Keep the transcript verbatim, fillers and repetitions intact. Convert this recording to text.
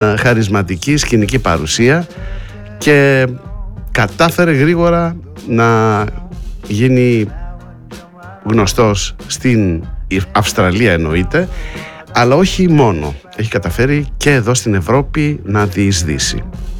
χαρισματική σκηνική παρουσία και κατάφερε γρήγορα να γίνει γνωστός στην Αυστραλία, εννοείται, αλλά όχι μόνο. Έχει καταφέρει και εδώ στην Ευρώπη να διεισδύσει.